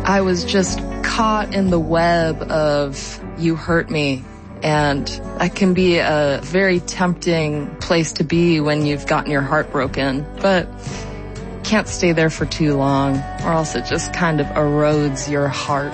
I was just caught in the web of you hurt me. And that can be a very tempting place to be when you've gotten your heart broken. But can't stay there for too long, or else it just kind of erodes your heart.